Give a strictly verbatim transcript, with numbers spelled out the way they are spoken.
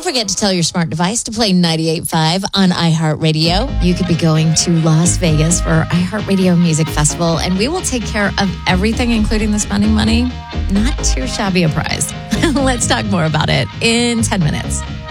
Don't forget to tell your smart device to play ninety-eight point five on iHeartRadio. You could be going to Las Vegas for iHeartRadio Music Festival, and we will take care of everything, including the spending money. Not too shabby a prize. Let's talk more about it in ten minutes.